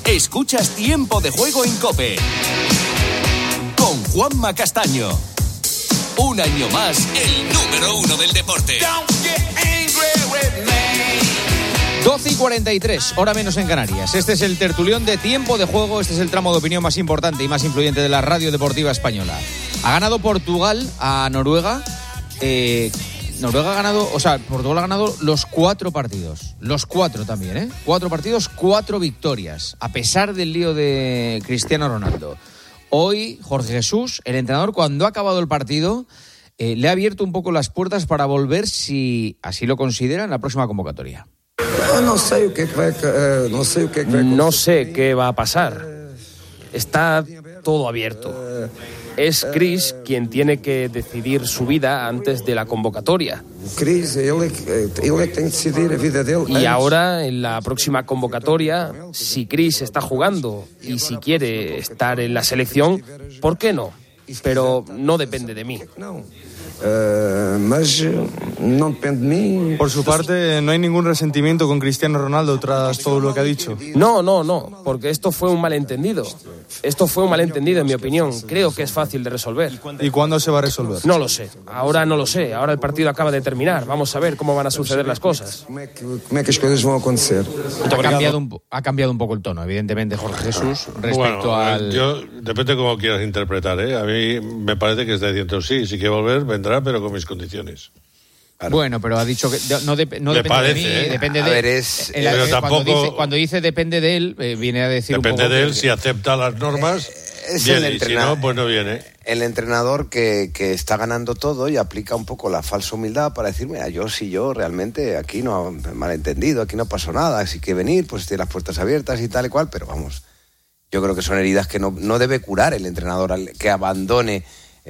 Escuchas Tiempo de Juego en COPE con Juanma Castaño. Un año más, el número 1 del deporte. 12:43, hora menos en Canarias. Este es el tertulión de Tiempo de Juego. Este es el tramo de opinión más importante y más influyente de la radio deportiva española. Ha ganado Portugal a Noruega. Portugal ha ganado los 4 partidos. Los 4 también, ¿eh? 4 partidos, 4 victorias. A pesar del lío de Cristiano Ronaldo. Hoy, Jorge Jesús, el entrenador, cuando ha acabado el partido, le ha abierto un poco las puertas para volver, si así lo considera, en la próxima convocatoria. No sé qué va a pasar. Está todo abierto. Es Chris quien tiene que decidir su vida antes de la convocatoria. Y ahora, en la próxima convocatoria, si Chris está jugando y si quiere estar en la selección, ¿por qué no? Pero no depende de mí. Por su parte, ¿no hay ningún resentimiento con Cristiano Ronaldo tras todo lo que ha dicho? No, porque esto fue un malentendido. Esto fue un malentendido, en mi opinión. Creo que es fácil de resolver. ¿Y cuándo se va a resolver? No lo sé. Ahora no lo sé. Ahora el partido acaba de terminar. Vamos a ver cómo van a suceder las cosas. Ha cambiado un poco el tono, evidentemente, Jorge Jesús, respecto al... Depende cómo quieras interpretar, ¿eh? A mí me parece que está diciendo sí quiere volver, vendrá, pero con mis condiciones. Claro. Bueno, pero ha dicho que no depende de mí, depende de él. Cuando dice depende de él, viene a decir depende un poco de él, si acepta las normas, viene, y si no, pues no viene. El entrenador que está ganando todo y aplica un poco la falsa humildad para decir, mira, yo realmente aquí no he malentendido, aquí no pasó nada, si quiere venir, pues tiene las puertas abiertas y tal y cual, pero vamos, yo creo que son heridas que no debe curar el entrenador que abandone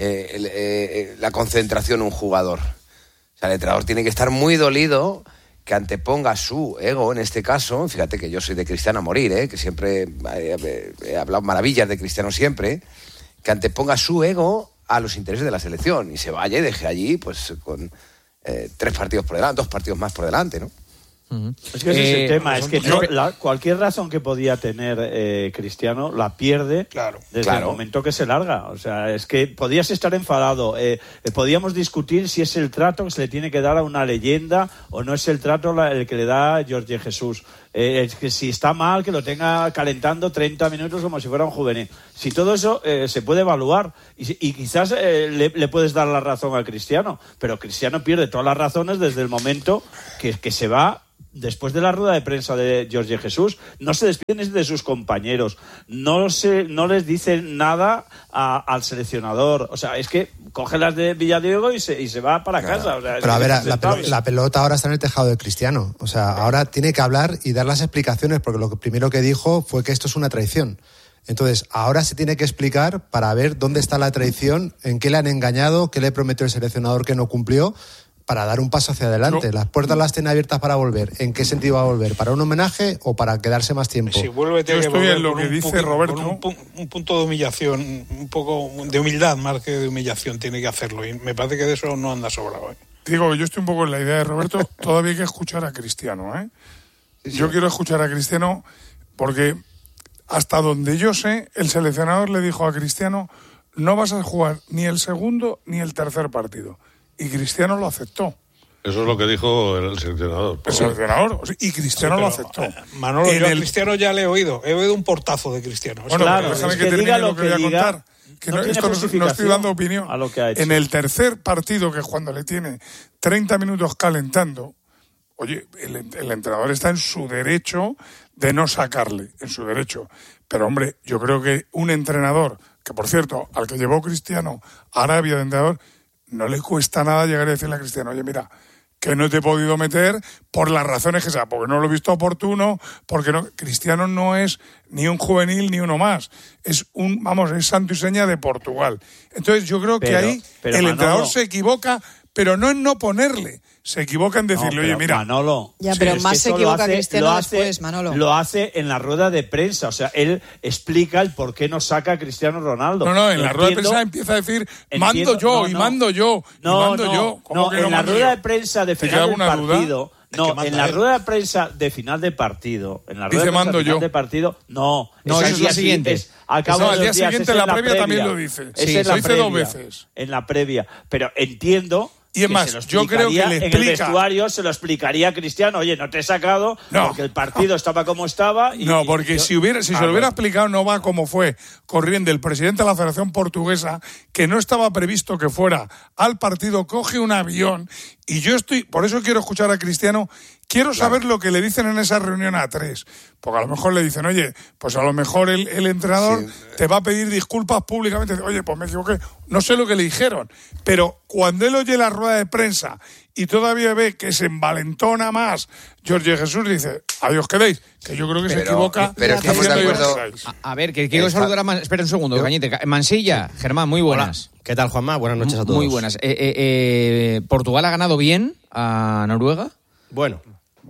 la concentración un jugador. O sea, el entrenador tiene que estar muy dolido, que anteponga su ego en este caso. Fíjate que yo soy de Cristiano a morir, que siempre he hablado maravillas de Cristiano siempre, que anteponga su ego a los intereses de la selección y se vaya y deje allí pues con 3 partidos por delante, 2 partidos más por delante, ¿no? Es que ese es el tema, es que cualquier razón que podía tener Cristiano la pierde desde el momento que se larga. O sea, es que podías estar enfadado, podíamos discutir si es el trato que se le tiene que dar a una leyenda o no es el trato el que le da Jorge Jesús. Es que si está mal, que lo tenga calentando 30 minutos como si fuera un juvenil. Si todo eso se puede evaluar y quizás le puedes dar la razón a Cristiano, pero Cristiano pierde todas las razones desde el momento que se va. Después de la rueda de prensa de Jorge Jesús, no se despiden de sus compañeros, no les dice nada al seleccionador. O sea, es que coge las de Villadiego y se va para casa. O sea, pero a ver, la pelota ahora está en el tejado de Cristiano. O sea, ahora tiene que hablar y dar las explicaciones, porque lo primero que dijo fue que esto es una traición. Entonces, ahora se tiene que explicar para ver dónde está la traición, en qué le han engañado, qué le prometió el seleccionador que no cumplió, para dar un paso hacia adelante. Las puertas las tiene abiertas para volver. ¿En qué sentido va a volver? ¿Para un homenaje o para quedarse más tiempo? Si vuelve, tiene que volver en lo que dice Roberto. Un punto de humillación, un poco de humildad más que de humillación tiene que hacerlo. Y me parece que de eso no anda sobrado. Digo, yo estoy un poco en la idea de Roberto. Todavía hay que escuchar a Cristiano, Sí. Yo quiero escuchar a Cristiano porque hasta donde yo sé, el seleccionador le dijo a Cristiano: no vas a jugar ni el segundo ni el tercer partido. Y Cristiano lo aceptó. Eso es lo que dijo el seleccionador. El seleccionador, y Cristiano lo aceptó. Manolo, yo a Cristiano ya le he oído un portazo de Cristiano. Bueno, claro, déjame que termine lo que voy a contar. Que no estoy dando opinión. A lo que ha hecho. En el tercer partido, que es cuando le tiene 30 minutos calentando, oye, el entrenador está en su derecho de no sacarle, en su derecho. Pero, hombre, yo creo que un entrenador, que por cierto, al que llevó Cristiano a Arabia de entrenador, no le cuesta nada llegar y decirle a Cristiano: oye, mira, que no te he podido meter por las razones que sea, porque no lo he visto oportuno, porque no. Cristiano no es ni un juvenil ni uno más, es santo y seña de Portugal. Entonces yo creo que ahí el entrenador se equivoca, pero no en no ponerle, se equivoca en decirle: oye, mira, Manolo. Ya, pero más se equivoca Cristiano después, Manolo. Lo hace en la rueda de prensa, o sea, él explica el por qué no saca a Cristiano Ronaldo. No, en la rueda de prensa empieza a decir: mando yo. No, en la rueda de prensa de final del partido No, en la rueda de prensa de final de partido. En la rueda dice de prensa mando de final yo. de partido, no. No, eso es la siguiente. Al cabo al día siguiente en la previa también lo dice. Sí, lo dice 2 veces. En la previa. Pero entiendo. Y es más, yo creo que le explica. En el vestuario se lo explicaría a Cristiano. Oye, no te he sacado porque el partido estaba como estaba. No, porque si se lo hubiera explicado, no va como fue corriendo el presidente de la Federación Portuguesa, que no estaba previsto que fuera al partido, coge un avión. Y yo por eso quiero escuchar a Cristiano. Quiero saber lo que le dicen en esa reunión a 3. Porque a lo mejor le dicen, oye, pues a lo mejor el entrenador te va a pedir disculpas públicamente. Oye, pues me equivoqué. No sé lo que le dijeron. Pero cuando él oye la rueda de prensa y todavía ve que se envalentona más, Jorge Jesús dice, adiós quedéis. Que yo creo que se equivoca. Pero estamos de acuerdo. A ver, que quiero saludar a Espera un segundo, Cañete. Mansilla, Germán, muy buenas. Hola. ¿Qué tal, Juanma? Buenas noches a todos. Muy buenas. ¿Portugal ha ganado bien a Noruega? Bueno.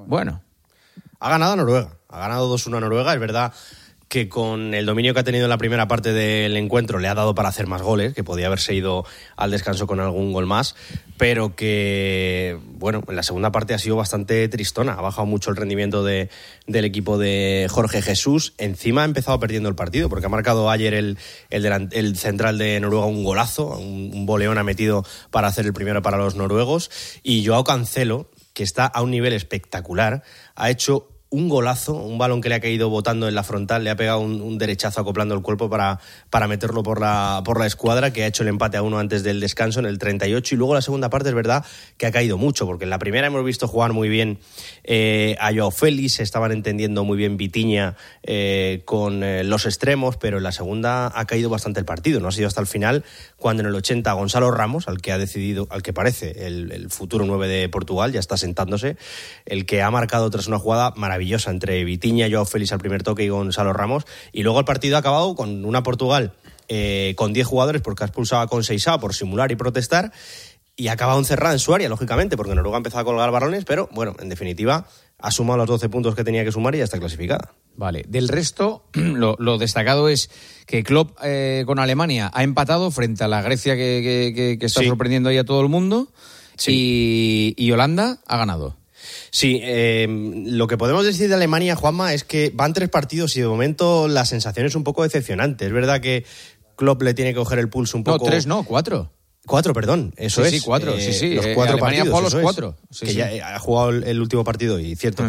Ha ganado a Noruega. Ha ganado 2-1 a Noruega. Es verdad que con el dominio que ha tenido en la primera parte del encuentro le ha dado para hacer más goles, que podía haberse ido al descanso con algún gol más, pero que, bueno, en la segunda parte ha sido bastante tristona. Ha bajado mucho el rendimiento del equipo de Jorge Jesús. Encima ha empezado perdiendo el partido, porque ha marcado ayer el central de Noruega un golazo, un voleón ha metido para hacer el primero para los noruegos, y Joao Cancelo, que está a un nivel espectacular, ha hecho un golazo, un balón que le ha caído botando en la frontal, le ha pegado un derechazo acoplando el cuerpo para meterlo por la escuadra, que ha hecho el empate a 1 antes del descanso en el 38, y luego la segunda parte es verdad que ha caído mucho, porque en la primera hemos visto jugar muy bien a Joao Félix, se estaban entendiendo muy bien Vitinha con los extremos, pero en la segunda ha caído bastante el partido, no ha sido hasta el final cuando en el 80 Gonzalo Ramos, al que parece el futuro 9 de Portugal, ya está sentándose, el que ha marcado tras una jugada maravillosa entre Vitinha, Joao Félix al primer toque y Gonzalo Ramos, y luego el partido ha acabado con una Portugal con 10 jugadores porque ha expulsado a Conceição por simular y protestar, y ha acabado encerrada en su área, lógicamente, porque Noruega ha empezado a colgar balones, pero bueno, en definitiva ha sumado los 12 puntos que tenía que sumar y ya está clasificada. Vale, del resto, lo destacado es que Klopp con Alemania ha empatado frente a la Grecia que está sorprendiendo ahí a todo el mundo, y Holanda ha ganado. Sí, lo que podemos decir de Alemania, Juanma, es que van 3 partidos y de momento la sensación es un poco decepcionante. Es verdad que Klopp le tiene que coger el pulso un poco... No, 3 no, 4. 4, perdón, eso es. Sí, 4, sí. Los 4 Alemania partidos, ha jugado los 4. Que ya ha jugado el último partido, y cierto.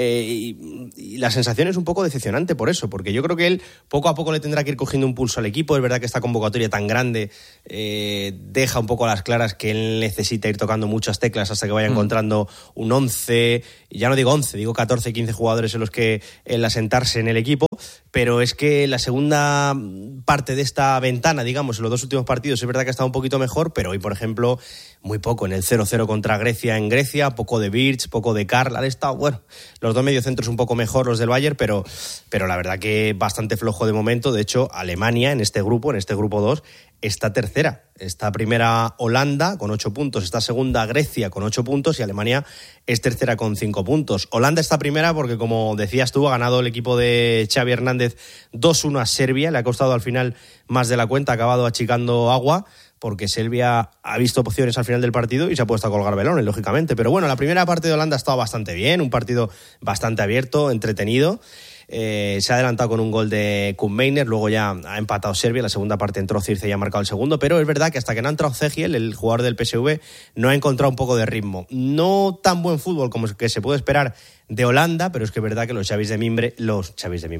Y la sensación es un poco decepcionante por eso, porque yo creo que él poco a poco le tendrá que ir cogiendo un pulso al equipo. Es verdad que esta convocatoria tan grande deja un poco a las claras que él necesita ir tocando muchas teclas hasta que vaya encontrando un 11, ya no digo 11, digo 14, 15 jugadores en los que él asentarse en el equipo. Pero es que la segunda parte de esta ventana, digamos, en los 2 últimos partidos, es verdad que ha estado un poquito mejor, pero hoy, por ejemplo, muy poco. En el 0-0 contra Grecia en Grecia, poco de Birch, poco de Karl. Han estado, bueno, los 2 mediocentros un poco mejor, los del Bayern, pero la verdad que bastante flojo de momento. De hecho, Alemania en este grupo 2, está tercera. Está primera Holanda con 8 puntos, está segunda Grecia con 8 puntos y Alemania es tercera con 5 puntos. Holanda está primera porque, como decías tú, ha ganado el equipo de Xavi Hernández 2-1 a Serbia. Le ha costado al final más de la cuenta, ha acabado achicando agua, porque Serbia ha visto opciones al final del partido y se ha puesto a colgar velones, lógicamente. Pero bueno, la primera parte de Holanda ha estado bastante bien, un partido bastante abierto, entretenido. Se ha adelantado con un gol de Koeman, luego ya ha empatado Serbia, la segunda parte entró Circe y ha marcado el segundo, pero es verdad que hasta que no ha entrado Cegiel, el jugador del PSV, no ha encontrado un poco de ritmo. No tan buen fútbol como que se puede esperar de Holanda, pero es que es verdad que los mimbres de Xavi, los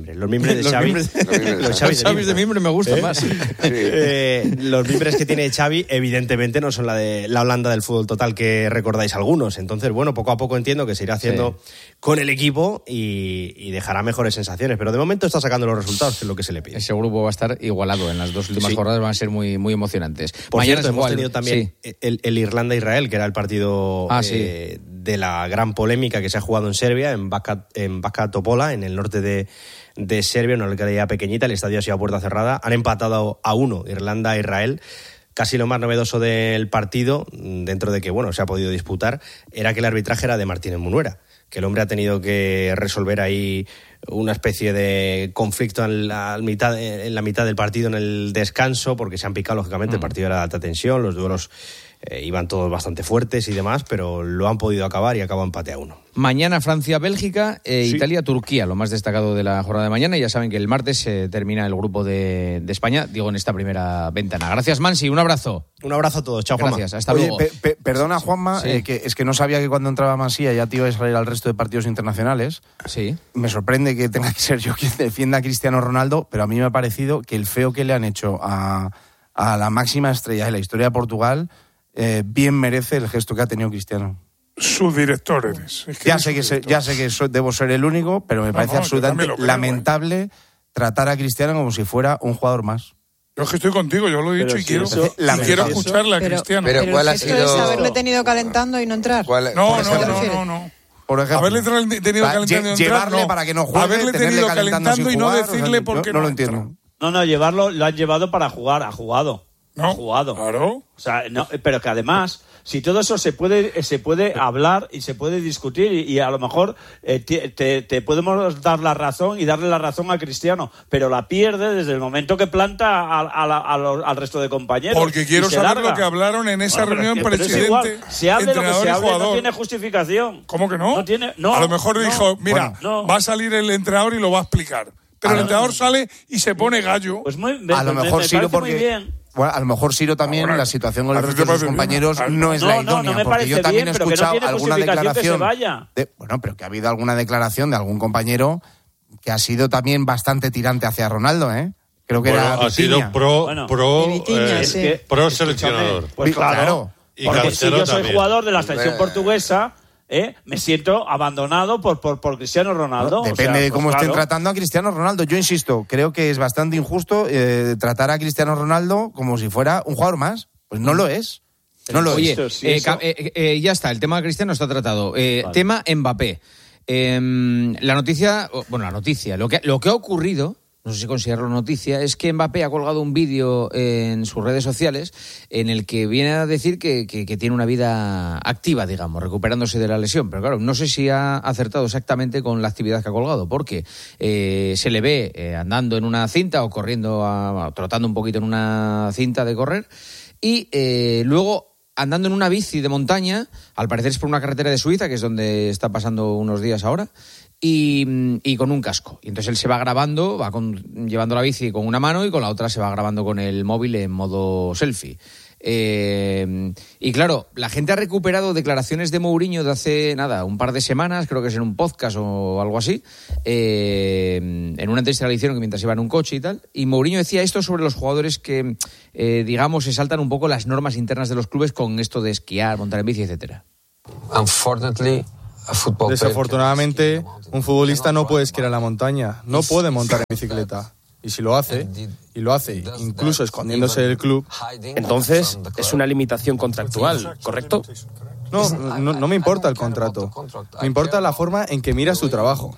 Xavis de mimbre me gustan más. Los mimbres que tiene Xavi evidentemente no son la Holanda del fútbol total que recordáis algunos. Entonces, bueno, poco a poco entiendo que se irá haciendo con el equipo y dejará mejores sensaciones, pero de momento está sacando los resultados, que es lo que se le pide. Ese grupo va a estar igualado en las 2 últimas jornadas, van a ser muy, muy emocionantes. Por mañana cierto, hemos tenido también el Irlanda-Israel, que era el partido de la gran polémica que se ha jugado en Serbia, en Bačka Topola, en el norte de Serbia, una localidad pequeñita. El estadio ha sido a puerta cerrada. Han empatado a 1 Irlanda-Israel. Casi lo más novedoso del partido, dentro de que se ha podido disputar, era que el arbitraje era de Martínez Munuera, que el hombre ha tenido que resolver ahí una especie de conflicto en la mitad del partido, en el descanso, porque se han picado, lógicamente. El partido era de alta tensión, los duelos iban todos bastante fuertes y demás, pero lo han podido acabar y acaba empate a 1. Mañana Francia-Bélgica, Italia-Turquía, lo más destacado de la jornada de mañana. Ya saben que el martes se termina el grupo de España, digo, en esta primera ventana. Gracias, Mansi, un abrazo. Un abrazo a todos, chao, Juanma. Gracias, hasta luego. Perdona, Juanma, que es que no sabía que cuando entraba Mansilla ya te iba a salir al resto de partidos internacionales. Sí. Me sorprende que tenga que ser yo quien defienda a Cristiano Ronaldo, pero a mí me ha parecido que el feo que le han hecho a la máxima estrella de la historia de Portugal bien merece el gesto que ha tenido Cristiano. Subdirector eres. Ya sé que debo ser el único, pero me parece absolutamente lamentable tratar a Cristiano como si fuera un jugador más. Yo es que estoy contigo, yo lo he dicho y quiero escucharle a Cristiano. Pero ¿cuál ha sido? Es haberle tenido calentando y no entrar. No. Por ejemplo, haberle tenido calentando y no entrar, llevarle para que no juegue, haberle tenido calentando y no decirle por qué no lo entiendo. No, llevarlo, lo han llevado para jugar, ha jugado. No, ha jugado. Claro. O sea, no, pero que además, si todo eso se puede hablar y se puede discutir y a lo mejor te podemos dar la razón y darle la razón a Cristiano, pero la pierde desde el momento que planta al resto de compañeros. Porque quiero saber lo que hablaron en esa reunión presidente, se hable lo que se hable, jugador. No tiene justificación. ¿Cómo que no? No, a lo mejor dijo, mira, va a salir el entrenador y lo va a explicar. Pero el entrenador sale y se pone gallo. Pues a lo mejor sí, porque... Bueno, a lo mejor Ciro también, la situación con el resto de sus compañeros no es la idónea. No me porque yo también he escuchado alguna declaración. Pero que ha habido alguna declaración de algún compañero que ha sido también bastante tirante hacia Ronaldo, ¿eh? Creo que era ha sido pro seleccionador. Pues claro. Y porque si yo soy también. jugador de la selección portuguesa, me siento abandonado por Cristiano Ronaldo. Depende de cómo estén tratando a Cristiano Ronaldo. Yo insisto, creo que es bastante injusto tratar a Cristiano Ronaldo como si fuera un jugador más. Pues no lo es. No lo es. Ya está, el tema de Cristiano está tratado. Vale. Tema Mbappé. La noticia, lo que ha ocurrido, no sé si considerarlo noticia, es que Mbappé ha colgado un vídeo en sus redes sociales en el que viene a decir que tiene una vida activa, digamos, recuperándose de la lesión. Pero claro, no sé si ha acertado exactamente con la actividad que ha colgado, porque se le ve andando en una cinta o corriendo, trotando un poquito en una cinta de correr, y luego andando en una bici de montaña, al parecer es por una carretera de Suiza, que es donde está pasando unos días ahora, y con un casco. Y entonces él se va grabando, llevando la bici con una mano y con la otra se va grabando con el móvil en modo selfie. Y claro, la gente ha recuperado declaraciones de Mourinho de hace, un par de semanas, creo que es en un podcast o algo así, en una entrevista que le hicieron mientras iba en un coche y tal, y Mourinho decía esto sobre los jugadores que, se saltan un poco las normas internas de los clubes con esto de esquiar, montar en bici, etcétera. Desafortunadamente, un futbolista no puede esquiar en la montaña, no puede montar en bicicleta. Y si lo hace, incluso escondiéndose del club... Entonces, es una limitación contractual, ¿correcto? No me importa el contrato. Me importa la forma en que miras tu trabajo.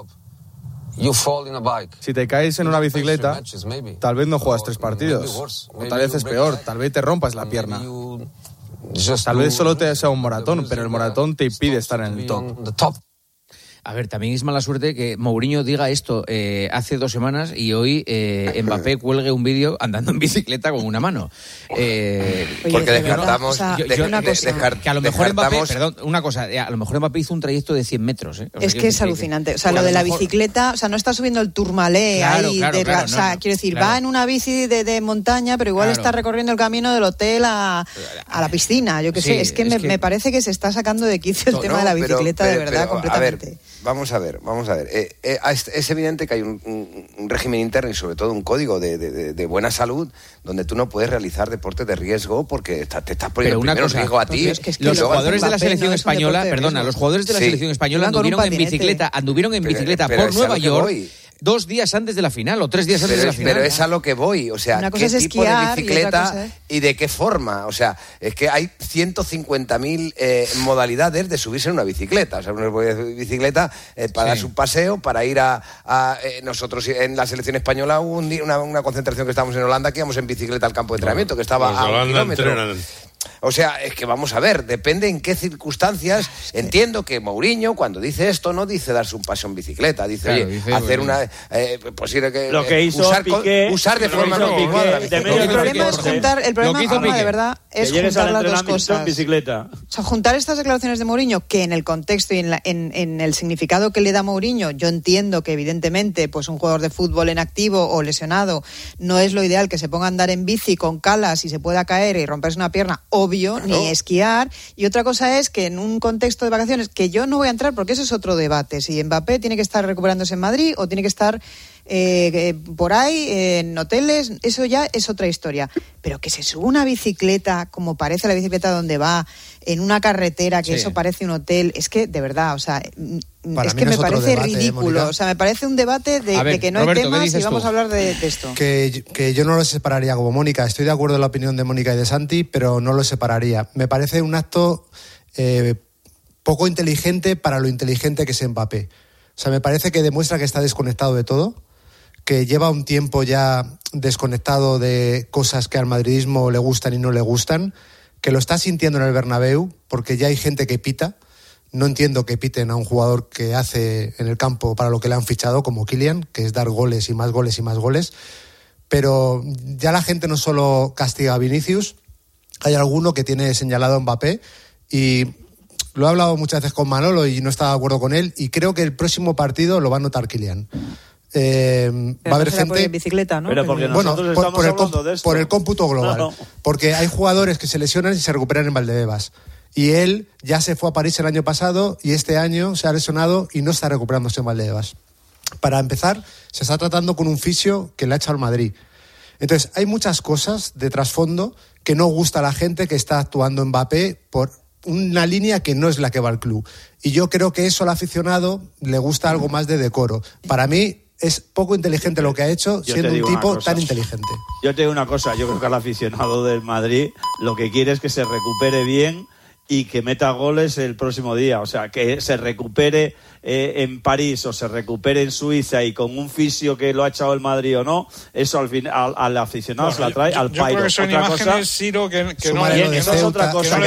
Si te caes en una bicicleta, tal vez no juegas 3 partidos. O tal vez es peor, tal vez te rompas la pierna. Tal vez solo te sea un moratón, pero el moratón te impide estar en el top. A ver, también es mala suerte que Mourinho diga esto hace 2 semanas y hoy Mbappé cuelgue un vídeo andando en bicicleta con una mano. Porque descartamos... que a lo mejor Mbappé, a lo mejor Mbappé hizo un trayecto de 100 metros. Es que es alucinante. O sea, lo de la bicicleta, no está subiendo el Tourmalet ahí. Quiero decir, va en una bici de montaña, pero igual está recorriendo el camino del hotel a la piscina. Yo qué sé, es que me parece que se está sacando de quicio el tema de la bicicleta, de verdad, completamente. Vamos a ver. Es evidente que hay un régimen interno y sobre todo un código de buena salud donde tú no puedes realizar deportes de riesgo porque te estás poniendo primero riesgo a ti. Los jugadores de la selección española, los jugadores de la selección española anduvieron en bicicleta por Nueva York 2 días antes de la final o 3 días antes de la final. Pero es a lo que voy, o sea, ¿qué tipo de bicicleta y de qué forma? O sea, es que hay 150.000 modalidades de subirse en una bicicleta. O sea, una bicicleta para dar su paseo, para ir nosotros en la selección española hubo una concentración que estábamos en Holanda que íbamos en bicicleta al campo de entrenamiento, que estaba a 1 kilómetro. O sea, es que vamos a ver, depende en qué circunstancias. Entiendo que Mourinho, cuando dice esto, no dice darse un paseo en bicicleta, dice hacer una... lo que hizo Piqué... Usar de forma... El problema es juntar, de verdad, es juntar las dos cosas. En bicicleta. O sea, juntar estas declaraciones de Mourinho, que en el contexto y en el significado que le da Mourinho, yo entiendo que evidentemente pues un jugador de fútbol en activo o lesionado no es lo ideal que se ponga a andar en bici con calas y se pueda caer y romperse una pierna, obvio, ni esquiar. Y otra cosa es que en un contexto de vacaciones, que yo no voy a entrar porque ese es otro debate, si Mbappé tiene que estar recuperándose en Madrid o tiene que estar por ahí en hoteles, eso ya es otra historia. Pero que se suba una bicicleta como parece la bicicleta donde va, en una carretera, que eso parece un hotel, es que de verdad, o sea, es que me parece debate, ridículo, o sea, me parece un debate de que no hay temas y vamos a hablar de esto. Que yo no lo separaría como Mónica, estoy de acuerdo en la opinión de Mónica y de Santi, pero no lo separaría. Me parece un acto poco inteligente para lo inteligente que es Mbappé. O sea, me parece que demuestra que está desconectado de todo, que lleva un tiempo ya desconectado de cosas que al madridismo le gustan y no le gustan, que lo está sintiendo en el Bernabéu, porque ya hay gente que pita. No entiendo que piten a un jugador que hace en el campo para lo que le han fichado, como Kylian, que es dar goles y más goles y más goles. Pero ya la gente no solo castiga a Vinicius, hay alguno que tiene señalado a Mbappé, y lo he hablado muchas veces con Manolo y no estaba de acuerdo con él, y creo que el próximo partido lo va a notar Kylian. Va a haber gente en bicicleta, ¿no? Pero porque nosotros estamos hablando de esto. Por el cómputo global, no. Porque hay jugadores que se lesionan y se recuperan en Valdebebas, y él ya se fue a París el año pasado y este año se ha lesionado y no está recuperándose en Valdebebas. Para empezar, se está tratando con un fisio que le ha echado al Madrid. Entonces hay muchas cosas de trasfondo que no gusta a la gente que está actuando Mbappé por una línea que no es la que va al club, y yo creo que eso al aficionado le gusta algo más de decoro. Para mí es poco inteligente lo que ha hecho, siendo un tipo tan inteligente. Yo te digo una cosa, yo creo que al aficionado del Madrid lo que quiere es que se recupere bien y que meta goles el próximo día. O sea, que se recupere en París o se recupere en Suiza y con un fisio que lo ha echado el Madrid o no, eso al fin al aficionado se la trae al pairo. Yo creo que son imágenes, Ciro, que no eso es otra cosa.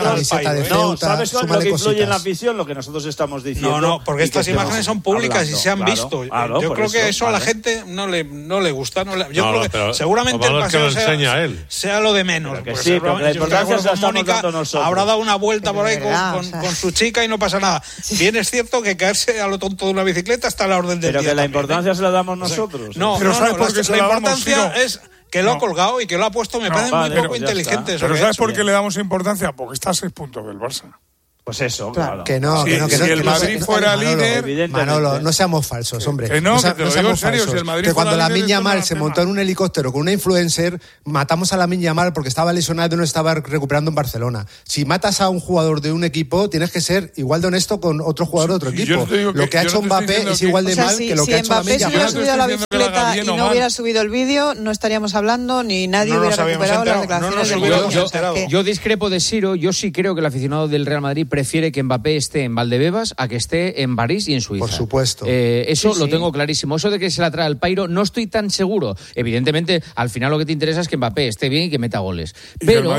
No, ¿sabes lo que influye en la afición? Lo que nosotros estamos diciendo. No, porque estas imágenes son públicas y se han visto. Yo creo que eso a la gente no le gusta. Yo creo que seguramente el paseo sea lo de menos. Sí, pero la importancia se la estamos dando nosotros. Habrá dado una vuelta por ahí con su chica y no pasa nada. Bien es cierto que caerse a lo tonto de una bicicleta está a la orden del día. Pero que la importancia se la damos nosotros. No, pero ¿sabes por qué se la damos, importancia es que lo ha colgado y que lo ha puesto, me parece muy poco inteligente. Pero ¿sabes por qué le damos importancia? Porque está a 6 puntos del Barça. Pues eso, claro. Que no, si el Madrid fuera líder... Manolo, no seamos falsos, hombre. Que no, que te lo digo en serio, si el Madrid que cuando Lamine líder, Yamal se montó en un helicóptero con una influencer, matamos a Lamine Yamal porque estaba lesionado y no estaba recuperando en Barcelona. Si matas a un jugador de un equipo, tienes que ser igual de honesto con otro jugador de otro equipo. Lo que ha hecho Mbappé es igual de mal que lo que ha hecho Lamine Yamal. Si Mbappé se hubiera subido a la bicicleta y no hubiera subido el vídeo, no estaríamos hablando ni nadie hubiera recuperado las declaraciones de Mourinho. Yo discrepo de Ciro, yo sí creo que el aficionado del Real Madrid prefiere que Mbappé esté en Valdebebas a que esté en París y en Suiza. Por supuesto. Eso lo tengo clarísimo. Eso de que se la trae al pairo, no estoy tan seguro. Evidentemente, al final lo que te interesa es que Mbappé esté bien y que meta goles. Pero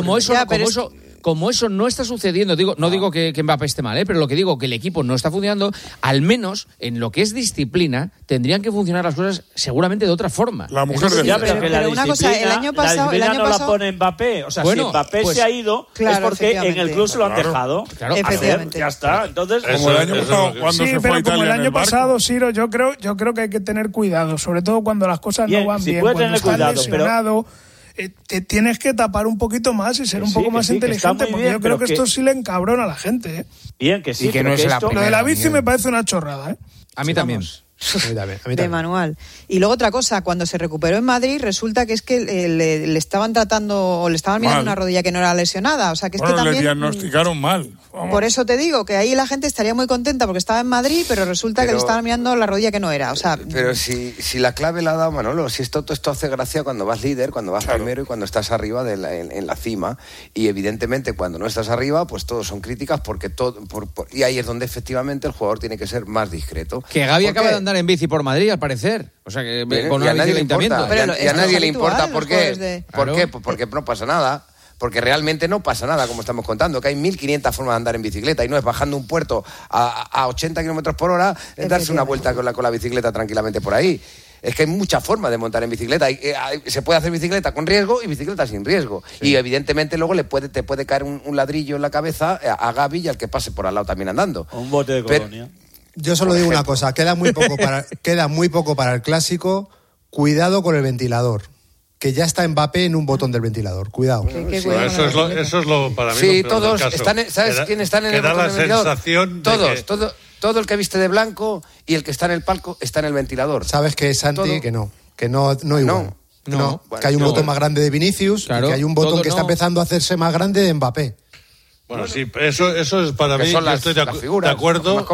como eso no está sucediendo, no digo que Mbappé esté mal, pero lo que digo que el equipo no está funcionando, al menos en lo que es disciplina, tendrían que funcionar las cosas seguramente de otra forma. La mujer de pero una cosa, el año pasado no la pone Mbappé. O sea, si Mbappé se ha ido, es porque en el club se lo han dejado. Claro, efectivamente. Ya está. Entonces, como el año pasado, cuando se fue a Italia, como el año pasado, Ciro, yo creo que hay que tener cuidado, sobre todo cuando las cosas no van bien. Cuando estás lesionado, te tienes que tapar un poquito más y ser un poco más inteligente, porque yo creo que esto sí le encabrona a la gente. Bien, que sí. Y que no es la primera. Lo de la bici me parece una chorrada, A mí también. De manual. Y luego otra cosa, cuando se recuperó en Madrid, resulta que es que le estaban tratando o le estaban mirando una rodilla que no era lesionada. O sea, que es que también le diagnosticaron mal. Vamos. Por eso te digo que ahí la gente estaría muy contenta porque estaba en Madrid, pero resulta que le estaban mirando la rodilla que no era. O sea, pero si la clave la ha dado Manolo, si todo esto hace gracia cuando vas líder, cuando vas primero y cuando estás arriba en la cima. Y evidentemente cuando no estás arriba, pues todos son críticas porque y ahí es donde efectivamente el jugador tiene que ser más discreto. Que Gavi acaba de andar en bici por Madrid, al parecer. O sea, que con una bici de ayuntamiento. Y a nadie le importa. ¿Por qué? ¿Por qué? Porque no pasa nada. Porque realmente no pasa nada, como estamos contando, que hay 1.500 formas de andar en bicicleta y no es bajando un puerto a 80 kilómetros por hora, darse una vuelta con la bicicleta tranquilamente por ahí. es que hay muchas formas de montar en bicicleta. Se puede hacer bicicleta con riesgo y bicicleta sin riesgo. Sí. Y evidentemente luego te puede caer un ladrillo en la cabeza a Gavi y al que pase por al lado también andando. Un bote de colonia. Yo solo digo una cosa, queda muy poco para el clásico. Cuidado con el ventilador, que ya está Mbappé en un botón del ventilador. Cuidado. Eso es lo para mí. Sí, todos están. ¿Sabes quién están en el botón del ventilador? Sensación todos. Todo el que viste de blanco y el que está en el palco está en el ventilador. Sabes que Santi, que no igual. No, que hay un botón más grande de Vinicius, claro, y que hay un botón que está empezando a hacerse más grande de Mbappé. Bueno, sí, eso es para mí, yo estoy de acuerdo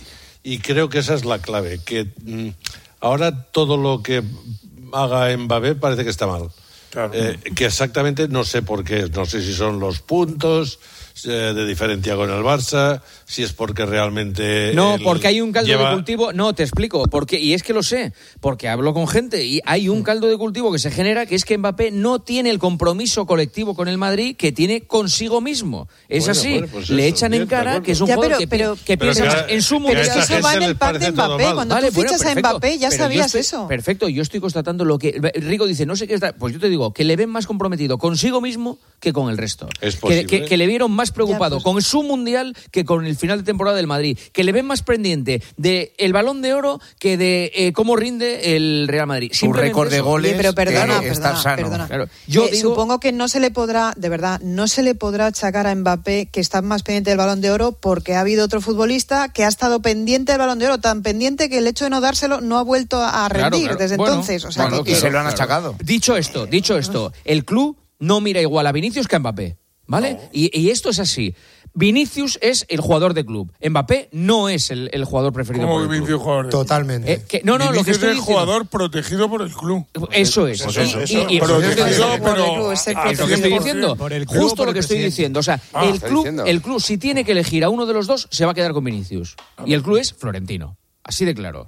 y creo que esa es la clave, que ahora todo lo que haga Mbappé parece que está mal. Claro. Que exactamente no sé por qué, no sé si son los puntos de diferencia con el Barça, si es porque realmente... No, porque hay un caldo de cultivo, no, te explico, porque, y es que lo sé, porque hablo con gente y hay un caldo de cultivo que se genera, que es que Mbappé no tiene el compromiso colectivo con el Madrid que tiene consigo mismo. Es así, pues le echan en cara que es un jugador que piensa más en su mundo. Pero eso va en el pack de Mbappé, cuando tú fichas a Mbappé ya sabías eso. Perfecto, yo estoy constatando lo que... Rico dice, no sé qué está... Pues yo te digo, que le ven más comprometido consigo mismo que con el resto. Es posible. Que le vieron más preocupado con su mundial que con el final de temporada del Madrid, que le ven más pendiente del Balón de Oro que de cómo rinde el Real Madrid. Un récord de goles. Pero perdona. Claro. Yo digo, supongo que no se le podrá achacar a Mbappé que está más pendiente del Balón de Oro, porque ha habido otro futbolista que ha estado pendiente del Balón de Oro, tan pendiente que el hecho de no dárselo no ha vuelto a rendir desde entonces. O sea, y se lo han achacado. Dicho esto, el club no mira igual a Vinicius que a Mbappé, ¿vale? No. Y esto es así. Vinicius es el jugador de club. Mbappé no es el jugador preferido por el club. Vinicius jugador? Totalmente. Lo que estoy diciendo, es el jugador protegido por el club. Eso es. Protegido, pero lo que estoy diciendo. Justo lo que estoy diciendo. O sea, el club, si tiene que elegir a uno de los dos, se va a quedar con Vinicius. Y el club es Florentino. Así de claro.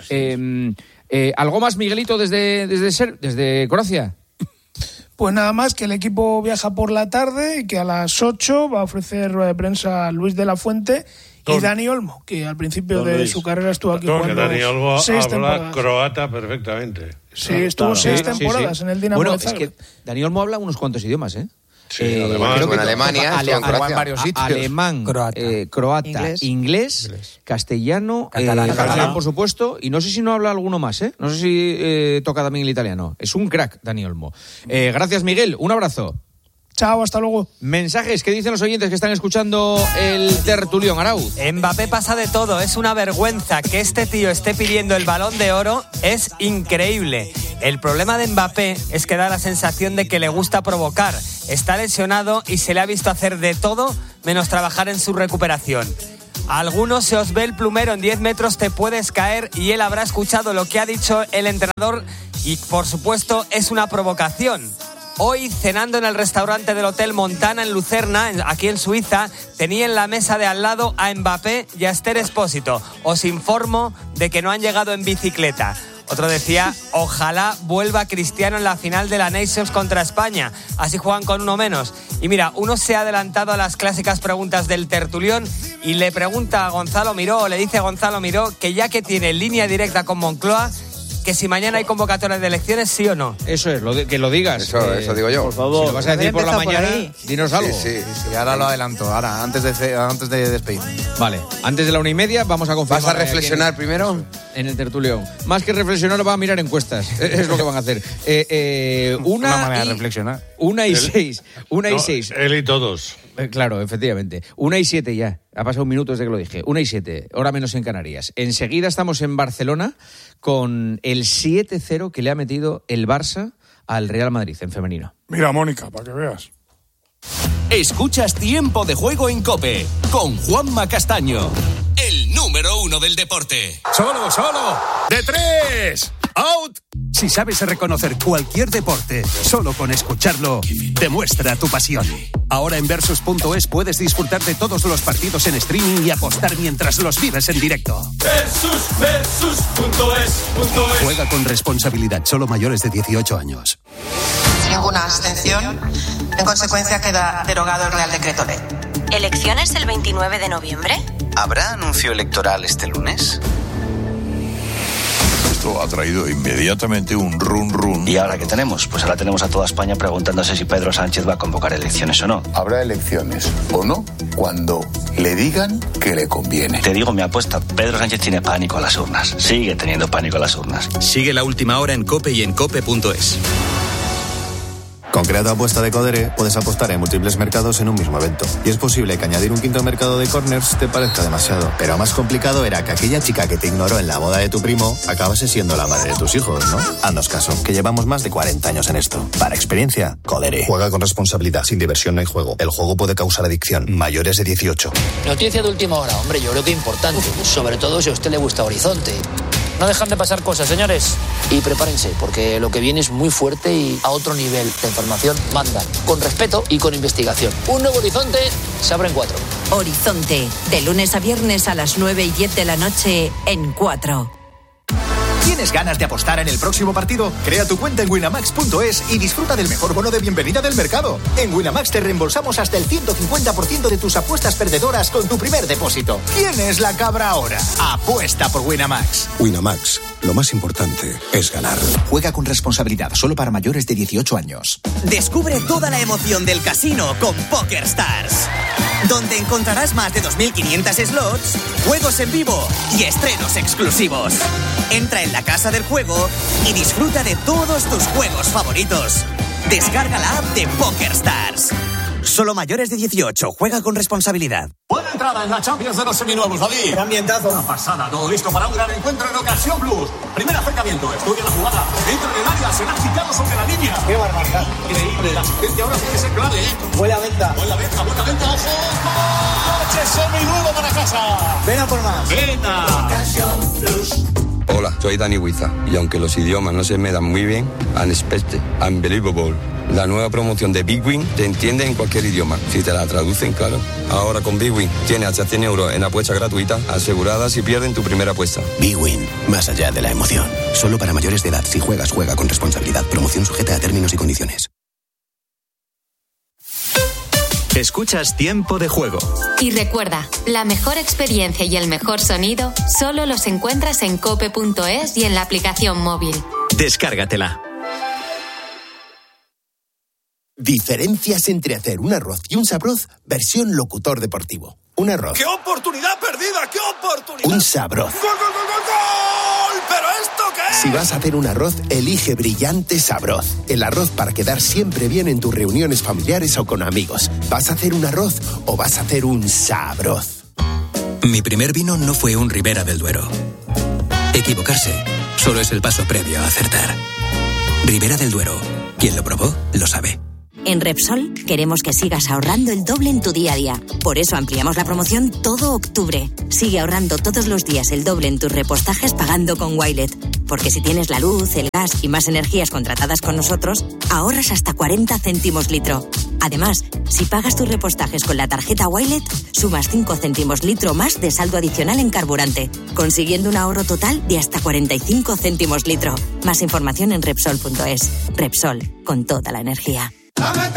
¿Algo más, Miguelito, desde Croacia? Pues nada más, que el equipo viaja por la tarde y que a las 8 va a ofrecer rueda de prensa Luis de la Fuente y Dani Olmo, que al principio de su carrera estuvo aquí jugando Dani Olmo 6 habla temporadas. Croata perfectamente. Sí, estuvo 6 temporadas en el Dinamo de Zagreb. Es que Dani Olmo habla unos cuantos idiomas, ¿eh? Sí, creo que en Alemania, en varios sitios. Alemán, croata, inglés, castellano, catalán, por supuesto, y no sé si no habla alguno más, ¿eh? No sé si toca también el italiano. Es un crack, Dani Olmo. Gracias, Miguel. Un abrazo. Chao, hasta luego. Mensajes que dicen los oyentes que están escuchando el tertulión. Arauz. Mbappé pasa de todo, es una vergüenza que este tío esté pidiendo el Balón de Oro, es increíble. El problema de Mbappé es que da la sensación de que le gusta provocar. Está lesionado y se le ha visto hacer de todo menos trabajar en su recuperación. A algunos se os ve el plumero, en 10 metros te puedes caer, y él habrá escuchado lo que ha dicho el entrenador y, por supuesto, es una provocación. Hoy, cenando en el restaurante del Hotel Montana en Lucerna, aquí en Suiza, tenía en la mesa de al lado a Mbappé y a Esther Expósito. Os informo de que no han llegado en bicicleta. Otro decía, ojalá vuelva Cristiano en la final de la Nations contra España. Así juegan con uno menos. Y mira, uno se ha adelantado a las clásicas preguntas del tertulión y le pregunta a Gonzalo Miró, o le dice a Gonzalo Miró, que ya que tiene línea directa con Moncloa, que si mañana hay convocatoria de elecciones, sí o no. Eso es, que lo digas. Eso digo yo. Por favor. Si lo vas a decir por la mañana, dinos algo. Sí, ahora lo adelanto. Ahora, antes de despedir. Vale, antes de la 1:30 vamos a confirmar. ¿Vas a reflexionar primero? En el tertulión. Más que reflexionar, van a mirar encuestas. Es lo que van a hacer. Una manera de reflexionar. 1:06. Él y todos. Claro, efectivamente. 1:07 ya. Ha pasado un minuto desde que lo dije. 1:07, hora menos en Canarias. Enseguida estamos en Barcelona con el 7-0 que le ha metido el Barça al Real Madrid en femenino. Mira, Mónica, para que veas. Escuchas Tiempo de Juego en COPE con Juanma Castaño, el número 1 del deporte. ¡Solo! ¡De 3! ¡Out! Si sabes reconocer cualquier deporte, solo con escucharlo, demuestra tu pasión. Ahora en Versus.es puedes disfrutar de todos los partidos en streaming y apostar mientras los vives en directo. Versus.es. Juega con responsabilidad, solo mayores de 18 años. Ninguna abstención. En consecuencia queda derogado el Real Decreto Ley. ¿Elecciones el 29 de noviembre? ¿Habrá anuncio electoral este lunes? Esto ha traído inmediatamente un run. ¿Y ahora qué tenemos? Pues ahora tenemos a toda España preguntándose si Pedro Sánchez va a convocar elecciones o no. Habrá elecciones o no cuando le digan que le conviene. Te digo mi apuesta, Pedro Sánchez tiene pánico a las urnas. Sigue teniendo pánico a las urnas. Sigue La Última Hora en COPE y en COPE.es. Con Creato Apuesta de Codere puedes apostar en múltiples mercados en un mismo evento. Y es posible que añadir un quinto mercado de corners te parezca demasiado. Pero más complicado era que aquella chica que te ignoró en la boda de tu primo acabase siendo la madre de tus hijos, ¿no? Haznos caso, que llevamos más de 40 años en esto. Para experiencia, Codere. Juega con responsabilidad, sin diversión no hay juego. El juego puede causar adicción. Mayores de 18. Noticia de última hora, hombre, yo creo que importante. Sobre todo si a usted le gusta Horizonte. No dejan de pasar cosas, señores. Y prepárense, porque lo que viene es muy fuerte y a otro nivel. La información manda, con respeto y con investigación. Un nuevo Horizonte se abre en 4. Horizonte, de lunes a viernes a las 9:10 de la noche en 4. ¿Tienes ganas de apostar en el próximo partido? Crea tu cuenta en Winamax.es y disfruta del mejor bono de bienvenida del mercado. En Winamax te reembolsamos hasta el 150% de tus apuestas perdedoras con tu primer depósito. ¿Quién es la cabra ahora? Apuesta por Winamax. Winamax, lo más importante es ganar. Juega con responsabilidad, solo para mayores de 18 años. Descubre toda la emoción del casino con PokerStars, donde encontrarás más de 2.500 slots, juegos en vivo y estrenos exclusivos. Entra en la casa del juego y disfruta de todos tus juegos favoritos. Descarga la app de PokerStars. Solo mayores de 18. Juega con responsabilidad. Buena entrada en la Champions de los seminuevos, David. Ambientazo. Una pasada, todo listo para un gran encuentro en Ocasión Plus. Primer acercamiento, estudia la jugada. Entra en el área, será quitado sobre la línea. ¡Qué barbaridad! Increíble, la asistencia ahora tiene que ser clave, ¿eh? Buena venta. Buena venta, ojo. Noche seminuevo para casa. Ven a por más. Venta. Ocasión Plus. Hola, soy Dani Huiza y aunque los idiomas no se me dan muy bien, unexpected, unbelievable. La nueva promoción de Big Win te entiende en cualquier idioma, si te la traducen, claro. Ahora con Big Win tienes hasta 100 euros en apuestas gratuitas aseguradas si pierden tu primera apuesta. Big Win, más allá de la emoción. Solo para mayores de edad. Si juegas, juega con responsabilidad. Promoción sujeta a términos y condiciones. Escuchas Tiempo de Juego. Y recuerda, la mejor experiencia y el mejor sonido solo los encuentras en cope.es y en la aplicación móvil. Descárgatela. Diferencias entre hacer un arroz y un sabroz, versión locutor deportivo. Un arroz. ¡Qué oportunidad perdida! ¡Qué oportunidad! Un sabroz. ¡Gol, gol, gol, gol, gol! ¿Pero esto qué es? Si vas a hacer un arroz, elige Brillante Sabroz. El arroz para quedar siempre bien en tus reuniones familiares o con amigos. ¿Vas a hacer un arroz o vas a hacer un sabroz? Mi primer vino no fue un Ribera del Duero. Equivocarse solo es el paso previo a acertar. Ribera del Duero. Quien lo probó, lo sabe. En Repsol queremos que sigas ahorrando el doble en tu día a día. Por eso ampliamos la promoción todo octubre. Sigue ahorrando todos los días el doble en tus repostajes pagando con Wilet. Porque si tienes la luz, el gas y más energías contratadas con nosotros, ahorras hasta 40 céntimos litro. Además, si pagas tus repostajes con la tarjeta Wilet, sumas 5 céntimos litro más de saldo adicional en carburante, consiguiendo un ahorro total de hasta 45 céntimos litro. Más información en Repsol.es. Repsol, con toda la energía.